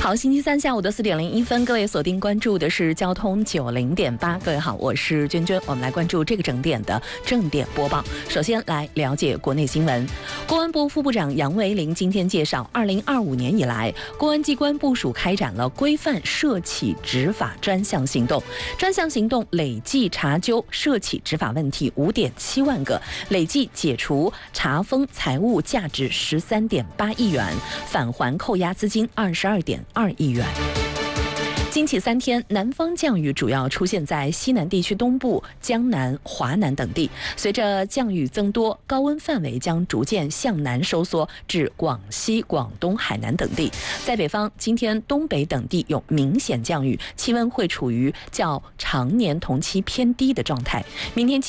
好，星期三下午的4点01分，各位锁定关注的是交通90.8。各位好，我是娟娟，我们来关注这个整点的正点播报。首先来了解国内新闻。公安部副部长杨维林今天介绍，2025年以来，公安机关部署开展了规范涉企执法专项行动，专项行动累计查究涉企执法问题5.7万个，累计解除查封财物价值13.8亿元，返还扣押资金22.2亿元。经起3天，南方降雨主要出现在西南地区东部、江南、华南等地。随着降雨增多，高温范围将逐渐向南收缩至广西、广东、海南等地。在北方，今天东北等地有明显降雨，气温会处于较常年同期偏低的状态。明天